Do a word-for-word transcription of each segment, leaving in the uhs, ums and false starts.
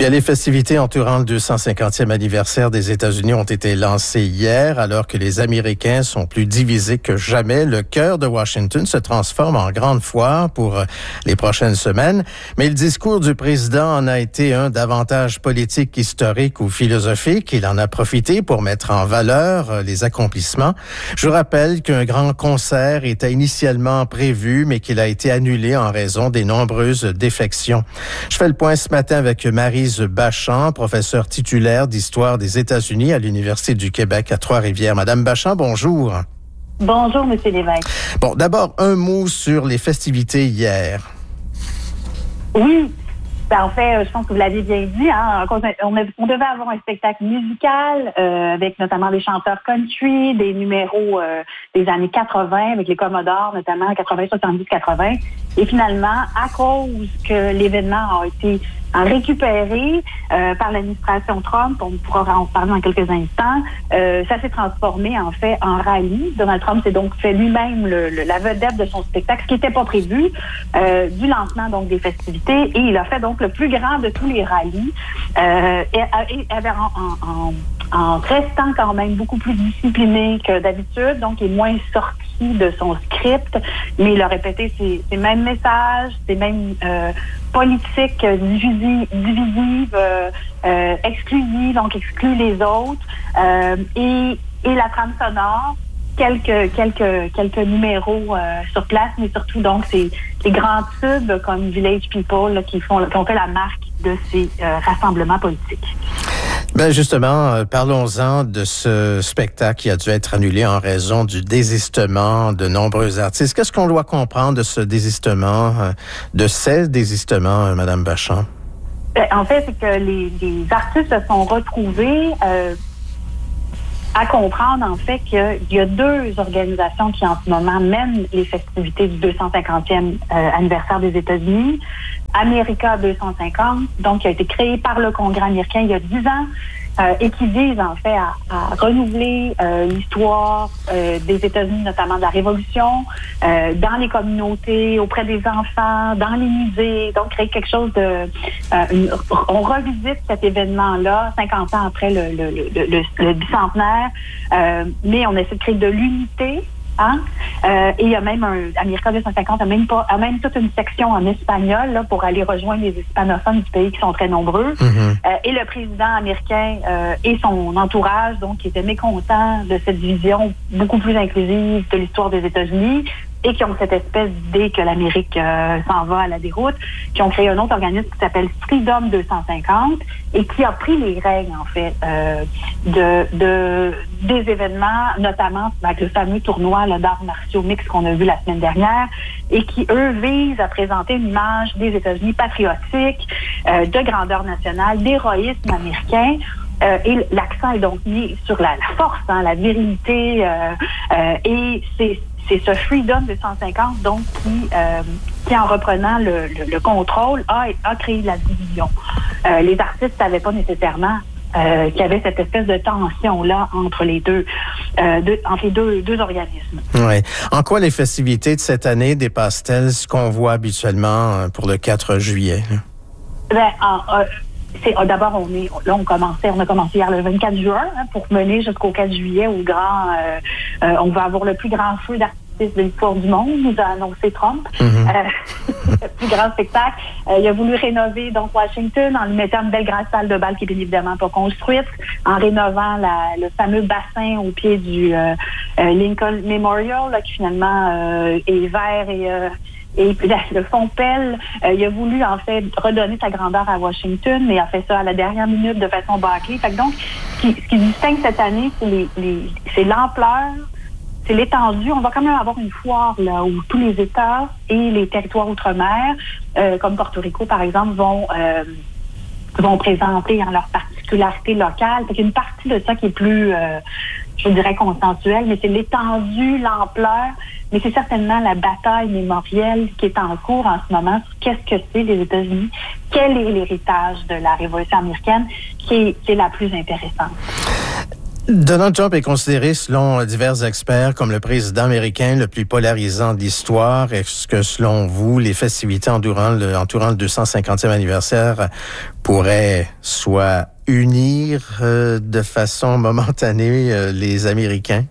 Bien, les festivités entourant le deux cent cinquantième anniversaire des États-Unis ont été lancées hier, alors que les Américains sont plus divisés que jamais. Le cœur de Washington se transforme en grande foire pour les prochaines semaines. Mais le discours du président en a été un davantage politique, historique ou philosophique. Il en a profité pour mettre en valeur les accomplissements. Je vous rappelle qu'un grand concert était initialement prévu, mais qu'il a été annulé en raison des nombreuses défections. Je fais le point ce matin avec Maryse Bachand, professeure titulaire d'histoire des États-Unis à l'Université du Québec à Trois-Rivières. Madame Bachand, bonjour. Bonjour, Monsieur Lévesque. Bon, d'abord, un mot sur les festivités hier. Oui. Ben, en fait, je pense que vous l'avez bien dit. Hein, on, on devait avoir un spectacle musical euh, avec notamment des chanteurs country, des numéros euh, des années quatre-vingts avec les Commodores, notamment quatre-vingts, soixante-dix, quatre-vingts. Et finalement, à cause que l'événement a été récupéré euh, par l'administration Trump, on pourra en parler dans quelques instants, euh, ça s'est transformé en fait en rallye. Donald Trump s'est donc fait lui-même le, le, la vedette de son spectacle, ce qui n'était pas prévu, euh, du lancement donc des festivités, et il a fait donc le plus grand de tous les rallyes, euh, et, et, et en, en, en restant quand même beaucoup plus discipliné que d'habitude, donc il est moins sorti de son script, mais il a répété ses, ses mêmes messages, ses mêmes euh, politiques divisives, divisives euh, euh, exclusives, donc exclut les autres, euh, et, et la trame sonore, quelques quelques quelques numéros euh, sur place, mais surtout donc c'est les grands tubes comme Village People là, qui font qui ont fait la marque de ces euh, rassemblements politiques. Ben justement, euh, parlons-en de ce spectacle qui a dû être annulé en raison du désistement de nombreux artistes. Qu'est-ce qu'on doit comprendre de ce désistement, euh, de ces désistements, euh, Madame Bachand? Ben, en fait, c'est que les, les artistes se sont retrouvés euh, à comprendre, en fait, qu'il y a deux organisations qui, en ce moment, mènent les festivités du deux cent cinquantième euh, anniversaire des États-Unis. America deux cent cinquante, donc qui a été créé par le Congrès américain il y a dix ans, euh, et qui vise, en fait, à, à renouveler euh, l'histoire euh, des États-Unis, notamment de la Révolution, euh, dans les communautés, auprès des enfants, dans les musées, donc créer quelque chose de... Euh, une, on revisite cet événement-là, cinquante ans après le, le, le, le, le bicentenaire, euh, mais on essaie de créer de l'unité. Hein? Euh, et il y a même un America deux cent cinquante a même pas a même toute une section en espagnol là, pour aller rejoindre les hispanophones du pays qui sont très nombreux. Mm-hmm. Euh, et le président américain euh, et son entourage, donc, qui étaient mécontents de cette vision beaucoup plus inclusive de l'histoire des États-Unis et qui ont cette espèce d'idée que l'Amérique euh, s'en va à la déroute, qui ont créé un autre organisme qui s'appelle Freedom deux cent cinquante et qui a pris les règles, en fait, euh, de, de des événements, notamment avec le fameux tournoi là, d'arts martiaux mixtes qu'on a vu la semaine dernière, et qui, eux, visent à présenter une image des États-Unis patriotique, euh, de grandeur nationale, d'héroïsme américain. Euh, et l'accent est donc mis sur la, la force, hein, la virilité, euh, euh, et c'est C'est ce Freedom deux cent cinquante, donc, qui, euh, qui en reprenant le, le, le contrôle, a, a créé la division. Euh, les artistes ne savaient pas nécessairement euh, qu'il y avait cette espèce de tension-là entre les deux, euh, deux entre les deux, deux organismes. Oui. En quoi les festivités de cette année dépassent-elles ce qu'on voit habituellement pour le quatre juillet? Ben, en, euh, C'est, d'abord, on est là, on commençait, on a commencé hier le vingt-quatre juin hein, pour mener jusqu'au quatre juillet au grand. Euh, euh, on va avoir le plus grand feu d'artifice de l'histoire du monde, nous a annoncé Trump. Mm-hmm. Euh, le plus grand spectacle. Euh, il a voulu rénover donc Washington en lui mettant une belle grande salle de bal qui est bien évidemment pas construite, en rénovant la, le fameux bassin au pied du euh, euh, Lincoln Memorial là, qui finalement euh, est vert et euh, Et le fond pelle, euh, il a voulu en fait redonner sa grandeur à Washington, mais il a fait ça à la dernière minute de façon bâclée. Fait que donc, ce qui, ce qui distingue cette année, c'est les, les, c'est l'ampleur, c'est l'étendue. On va quand même avoir une foire là où tous les États et les territoires outre-mer, euh, comme Porto Rico par exemple, vont euh, vont présenter en leur particularité locale. C'est une partie de ça qui est plus, euh, je dirais, consensuelle, mais c'est l'étendue, l'ampleur. Mais c'est certainement la bataille mémorielle qui est en cours en ce moment sur qu'est-ce que c'est les États-Unis, quel est l'héritage de la Révolution américaine qui est, qui est la plus intéressante. Donald Trump est considéré, selon divers experts, comme le président américain le plus polarisant de l'histoire. Est-ce que, selon vous, les festivités entourant le, entourant le deux cent cinquantième anniversaire pourraient soit unir euh, de façon momentanée euh, les Américains?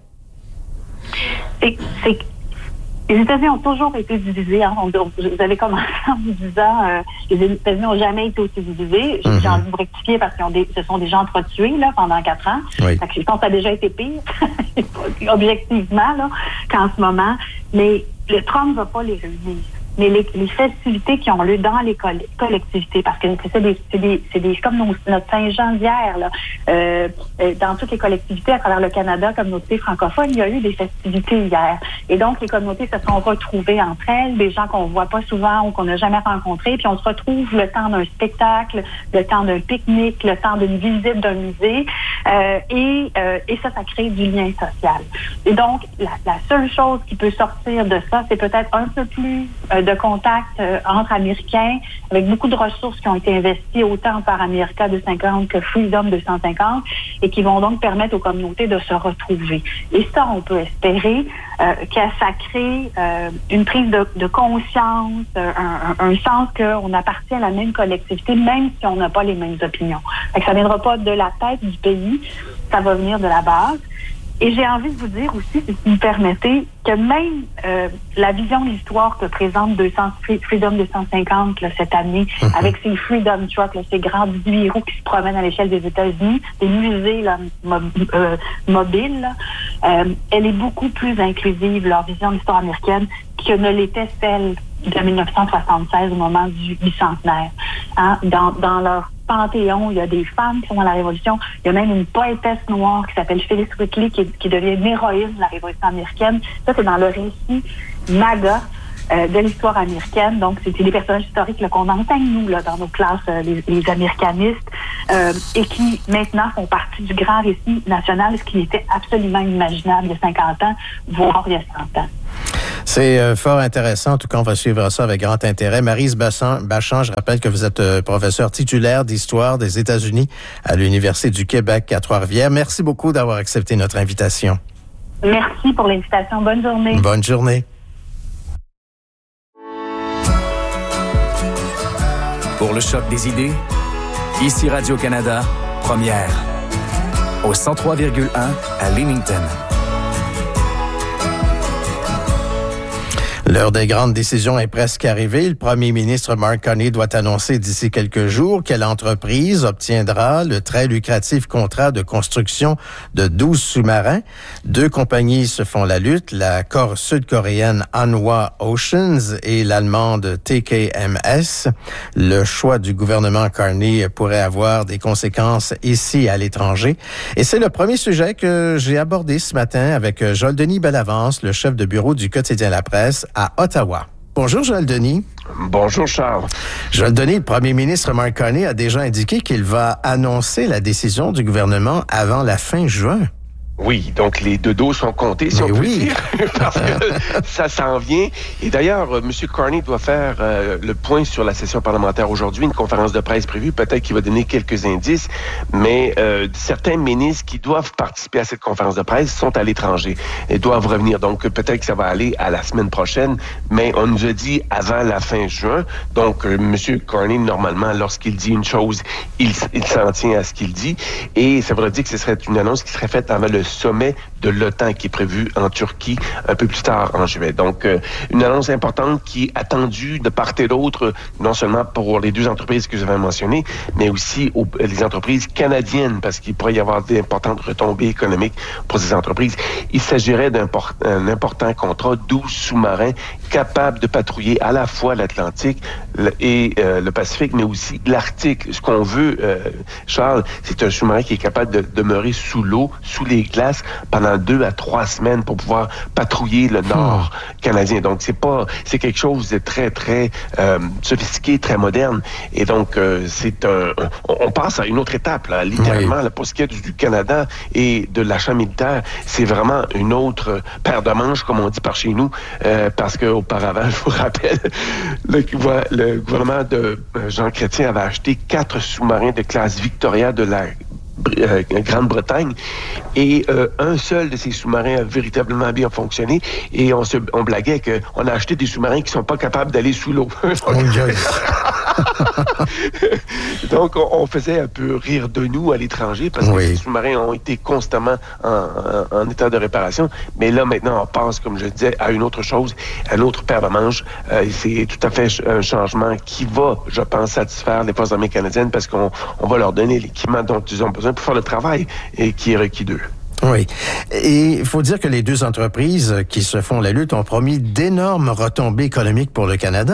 C'est, c'est, les États-Unis ont toujours été divisés. Hein. On, vous avez commencé en vous disant euh, les États-Unis n'ont jamais été aussi divisés. J'ai, mm-hmm. j'ai envie de vous rectifier parce que ce sont des gens entretués là, pendant quatre ans. Oui. Fait que je pense que ça a déjà été pire, objectivement, là, qu'en ce moment. Mais le Trump ne va pas les réunir. Mais les, les festivités qui ont lieu dans les coll- collectivités, parce que c'est, des, c'est, des, c'est des comme nos, notre Saint-Jean d'hier, là, euh, dans toutes les collectivités à travers le Canada, communauté francophone, il y a eu des festivités hier. Et donc, les communautés se sont retrouvées entre elles, des gens qu'on voit pas souvent ou qu'on n'a jamais rencontrés, puis on se retrouve le temps d'un spectacle, le temps d'un pique-nique, le temps d'une visite d'un musée, euh, et, euh, et ça, ça crée du lien social. Et donc, la, la seule chose qui peut sortir de ça, c'est peut-être un peu plus euh, de contact euh, entre Américains, avec beaucoup de ressources qui ont été investies autant par America deux cent cinquante que Freedom deux cent cinquante et qui vont donc permettre aux communautés de se retrouver. Et ça, on peut espérer euh, que ça crée euh, une prise de, de conscience, euh, un, un, un sens qu'on appartient à la même collectivité, même si on n'a pas les mêmes opinions. Fait que ça ne viendra pas de la tête du pays, ça va venir de la base. Et j'ai envie de vous dire aussi, si vous me permettez, que même euh, la vision de l'histoire que présente deux cents, Freedom deux cent cinquante là, cette année, mm-hmm. avec ces Freedom Trucks, là, ces grands dix-huit roues qui se promènent à l'échelle des États-Unis, des musées là, mo- euh, mobiles, là, euh, elle est beaucoup plus inclusive, leur vision de l'histoire américaine, que ne l'était celle de dix-neuf cent soixante-seize au moment du bicentenaire. Hein? Dans, dans leur panthéon, il y a des femmes qui sont dans la Révolution. Il y a même une poétesse noire qui s'appelle Phyllis Whitley qui, qui devient une héroïne de la Révolution américaine. Ça, c'est dans le récit MAGA euh, de l'histoire américaine. Donc, c'est, c'est des personnages historiques là, qu'on enseigne, nous, là, dans nos classes, euh, les, les américanistes, euh, et qui, maintenant, font partie du grand récit national, ce qui était absolument inimaginable il y a cinquante ans, voire il y a cent ans. C'est euh, fort intéressant. En tout cas, on va suivre ça avec grand intérêt. Maryse Bachand, Bachand, je rappelle que vous êtes euh, professeur titulaire d'histoire des États-Unis à l'Université du Québec à Trois-Rivières. Merci beaucoup d'avoir accepté notre invitation. Merci pour l'invitation. Bonne journée. Bonne journée. Pour le choc des idées, ici Radio-Canada, première, au cent trois virgule un à Leamington. L'heure des grandes décisions est presque arrivée. Le premier ministre Mark Carney doit annoncer d'ici quelques jours quelle entreprise obtiendra le très lucratif contrat de construction de douze sous-marins. Deux compagnies se font la lutte, la cor- sud-coréenne Hanwha Oceans et l'allemande T K M S. Le choix du gouvernement Carney pourrait avoir des conséquences ici à l'étranger. Et c'est le premier sujet que j'ai abordé ce matin avec Joël-Denis Bellavance, le chef de bureau du quotidien La Presse à Ottawa. Bonjour Joël-Denis. Bonjour Charles. Joël-Denis, le premier ministre Mark Carney a déjà indiqué qu'il va annoncer la décision du gouvernement avant la fin juin. Oui, donc les deux dos sont comptés, si Mais on peut oui. dire, parce que ça s'en vient. Et d'ailleurs, euh, M. Carney doit faire euh, le point sur la session parlementaire aujourd'hui, une conférence de presse prévue, peut-être qu'il va donner quelques indices, mais euh, certains ministres qui doivent participer à cette conférence de presse sont à l'étranger et doivent revenir. Donc, peut-être que ça va aller à la semaine prochaine, mais on nous a dit avant la fin juin. Donc, euh, M. Carney, normalement, lorsqu'il dit une chose, il, il s'en tient à ce qu'il dit. Et ça voudrait dire que ce serait une annonce qui serait faite avant le sommet de l'OTAN qui est prévu en Turquie un peu plus tard en juillet. Donc, euh, une annonce importante qui est attendue de part et d'autre, non seulement pour les deux entreprises que j'avais mentionnées, mais aussi aux, les entreprises canadiennes, parce qu'il pourrait y avoir d'importantes retombées économiques pour ces entreprises. Il s'agirait d'un port, un important contrat, douze sous-marins capables de patrouiller à la fois l'Atlantique et euh, le Pacifique, mais aussi l'Arctique. Ce qu'on veut, euh, Charles, c'est un sous-marin qui est capable de demeurer sous l'eau, sous les glaces, pendant deux à trois semaines pour pouvoir patrouiller le nord hmm. canadien. Donc, c'est pas, c'est quelque chose de très, très euh, sophistiqué, très moderne. Et donc, euh, c'est un, on, on passe à une autre étape, là, littéralement, oui. là, pour ce qui est du, du Canada et de l'achat militaire, c'est vraiment une autre paire de manches, comme on dit par chez nous, euh, parce qu'auparavant, je vous rappelle, le, le gouvernement de Jean Chrétien avait acheté quatre sous-marins de classe Victoria de la euh, Grande-Bretagne. Et euh, un seul de ces sous-marins a véritablement bien fonctionné. Et on, se, on blaguait qu'on a acheté des sous-marins qui ne sont pas capables d'aller sous l'eau. Donc, on, on faisait un peu rire de nous à l'étranger parce que oui. les sous-marins ont été constamment en, en, en état de réparation. Mais là, maintenant, on passe, comme je disais, à une autre chose, à une autre paire de manches. Euh, c'est tout à fait un changement qui va, je pense, satisfaire les forces armées canadiennes parce qu'on on va leur donner l'équipement dont ils ont besoin pour faire le travail et qui est requis d'eux. Oui. Et il faut dire que les deux entreprises qui se font la lutte ont promis d'énormes retombées économiques pour le Canada.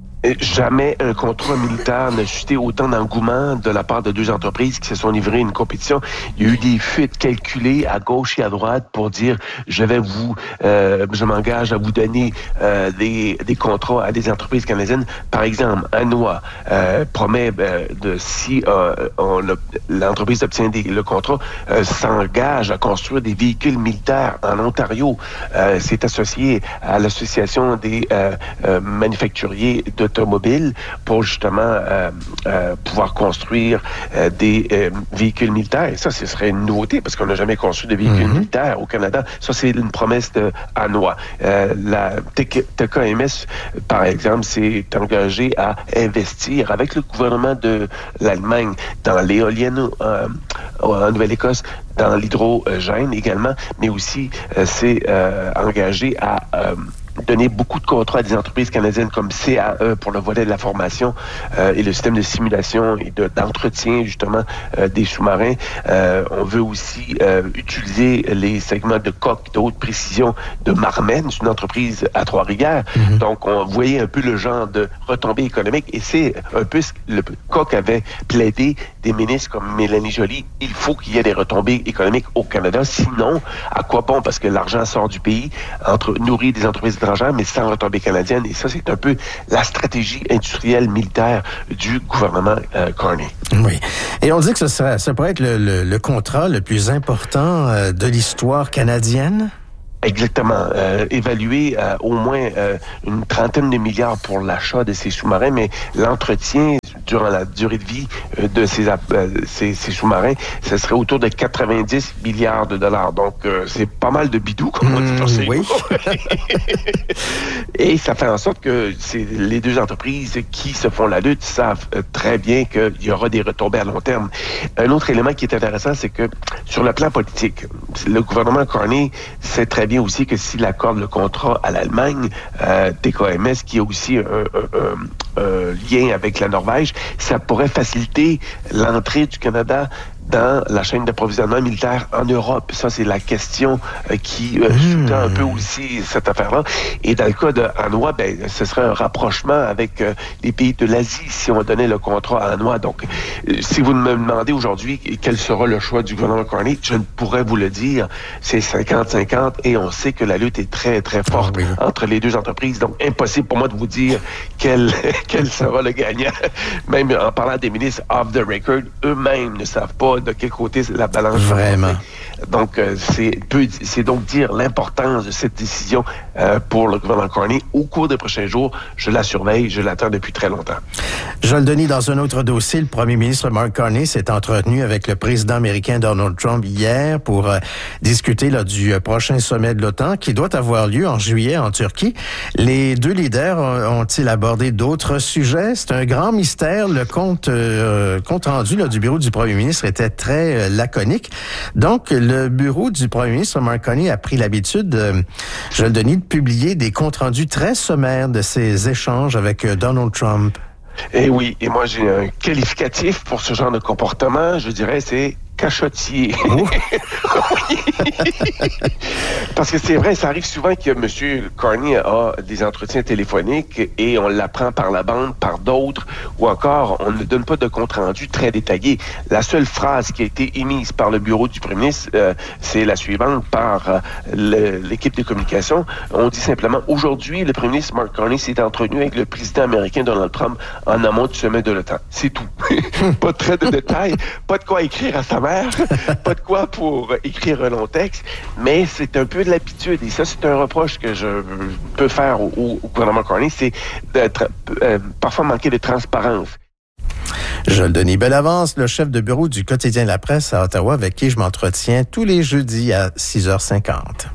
Jamais un contrat militaire n'a suscité autant d'engouement de la part de deux entreprises qui se sont livrées à une compétition. Il y a eu des fuites calculées à gauche et à droite pour dire je vais vous, euh, je m'engage à vous donner euh, des, des contrats à des entreprises canadiennes. Par exemple, ANWA euh, promet euh, de si euh, on, le, l'entreprise obtient des, le contrat, euh, s'engage à construire des véhicules militaires en Ontario. Euh, c'est associé à l'association des euh, euh, manufacturiers de automobile pour justement euh, euh, pouvoir construire euh, des euh, véhicules militaires. Et ça, ce serait une nouveauté parce qu'on n'a jamais construit de véhicules mm-hmm. militaires au Canada. Ça, c'est une promesse de ANWA. Euh, la T K M S, par exemple, s'est engagée à investir avec le gouvernement de l'Allemagne dans l'éolienne euh, en Nouvelle-Écosse, dans l'hydrogène également, mais aussi euh, s'est euh, engagée à euh, donner beaucoup de contrats à des entreprises canadiennes comme C A E pour le volet de la formation euh, et le système de simulation et de, d'entretien justement euh, des sous-marins. Euh, on veut aussi euh, utiliser les segments de coque de haute précision de Marmen, c'est une entreprise à Trois-Rivières. Mm-hmm. Donc, on voyait un peu le genre de retombées économiques et c'est un peu ce que le Coq avait plaidé des ministres comme Mélanie Joly. Il faut qu'il y ait des retombées économiques au Canada. Sinon, à quoi bon? Parce que l'argent sort du pays, entre, nourrit des entreprises mais sans retombées canadiennes. Et ça, c'est un peu la stratégie industrielle militaire du gouvernement euh, Carney. Oui. Et on dit que ce serait, ça pourrait être le, le, le contrat le plus important euh, de l'histoire canadienne? Exactement. Euh, évalué à au moins euh, une trentaine de milliards pour l'achat de ces sous-marins, mais l'entretien durant la durée de vie euh, de ces, euh, ces, ces sous-marins, ce serait autour de quatre-vingt-dix milliards de dollars. Donc, euh, c'est pas mal de bidou, comme on dit. Mmh, oui. Et ça fait en sorte que c'est les deux entreprises qui se font la lutte savent euh, très bien qu'il y aura des retombées à long terme. Un autre élément qui est intéressant, c'est que sur le plan politique, le gouvernement Carney sait très bien aussi que s'il accorde le contrat à l'Allemagne, euh, T K M S, qui a aussi un, un, un, un lien avec la Norvège, ça pourrait faciliter l'entrée du Canada dans la chaîne d'approvisionnement militaire en Europe. Ça, c'est la question euh, qui euh, sous-tend un peu aussi cette affaire-là. Et dans le cas de ANWA, ben, ce serait un rapprochement avec euh, les pays de l'Asie si on donnait le contrat à ANWA. Donc, euh, si vous me demandez aujourd'hui quel sera le choix du gouvernement Carney, je ne pourrais vous le dire. C'est cinquante cinquante et on sait que la lutte est très, très forte oh, oui. entre les deux entreprises. Donc, impossible pour moi de vous dire quel, quel sera le gagnant. Même en parlant des ministres off the record, eux-mêmes ne savent pas de quel côté la balance. Vraiment. Donc, euh, c'est, peut, c'est donc dire l'importance de cette décision euh, pour le gouvernement Carney. Au cours des prochains jours, je la surveille, je l'attends depuis très longtemps. Joël Denis, dans un autre dossier, le premier ministre Mark Carney s'est entretenu avec le président américain Donald Trump hier pour euh, discuter là, du euh, prochain sommet de l'OTAN qui doit avoir lieu en juillet en Turquie. Les deux leaders ont, ont-ils abordé d'autres sujets? C'est un grand mystère. Le compte, euh, compte rendu là, du bureau du premier ministre était très euh, laconique. Donc, le bureau du premier ministre Mark Carney a pris l'habitude, euh, Joël Denis, de publier des comptes rendus très sommaires de ses échanges avec euh, Donald Trump. Eh oui, et moi j'ai un qualificatif pour ce genre de comportement, je dirais c'est cachotier. Oh. Parce que c'est vrai, ça arrive souvent que M. Carney a des entretiens téléphoniques et on l'apprend par la bande, par d'autres, ou encore on ne donne pas de compte-rendu très détaillé. La seule phrase qui a été émise par le bureau du premier ministre, euh, c'est la suivante par euh, le, l'équipe de communication. On dit simplement, aujourd'hui, le premier ministre Mark Carney s'est entretenu avec le président américain Donald Trump en amont du sommet de l'OTAN. C'est tout. Pas de très de détails, pas de quoi écrire à sa pas de quoi pour écrire un long texte, mais c'est un peu de l'habitude. Et ça, c'est un reproche que je peux faire au, au gouvernement Carney, c'est d'être euh, parfois manquer de transparence. Joël Denis Bellavance, le chef de bureau du quotidien La Presse à Ottawa, avec qui je m'entretiens tous les jeudis à six heures cinquante.